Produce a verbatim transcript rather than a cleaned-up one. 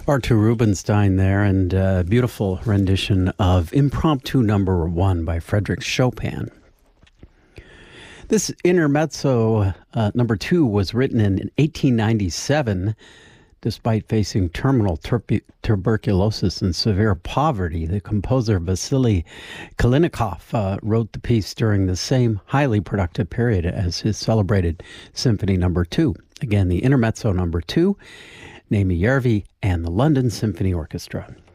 Artur Rubinstein there, and a beautiful rendition of Impromptu Number One by Frédéric Chopin. This intermezzo uh, number two was written in eighteen ninety-seven. Despite facing terminal turp- tuberculosis and severe poverty, the composer Vasily Kalinikov uh, wrote the piece during the same highly productive period as his celebrated Symphony Number Two. Again, the intermezzo number two, Némi Järvi and the London Symphony Orchestra.